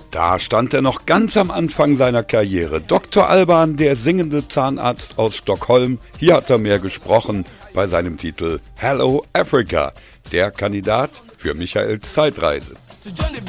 Da stand er noch ganz am Anfang seiner Karriere. Dr. Alban, der singende Zahnarzt aus Stockholm. Hier hat er mehr gesprochen bei seinem Titel Hello Africa, der Kandidat für Michaels Zeitreise.